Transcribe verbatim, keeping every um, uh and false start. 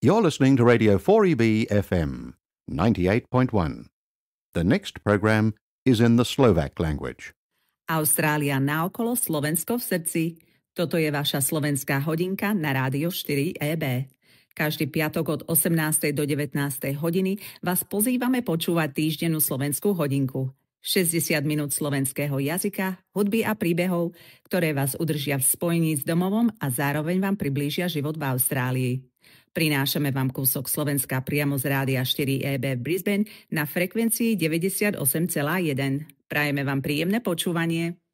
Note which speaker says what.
Speaker 1: You're listening to Radio four E B F M, ninety-eight point one. The next program is in the Slovak language.
Speaker 2: Austrália naokolo, Slovensko v srdci. Toto je vaša slovenská hodinka na Rádio štyri é bé. Každý piatok od osemnástej do devätnástej hodiny vás pozývame počúvať týždennú slovenskú hodinku. šesťdesiat minút slovenského jazyka, hudby a príbehov, ktoré vás udržia v spojení s domovom a zároveň vám priblížia život v Austrálii. Prinášame vám kúsok Slovenska priamo z Rádia štyri é bé Brisbane na frekvencii deväťdesiatosem celá jeden. Prajeme vám príjemné počúvanie.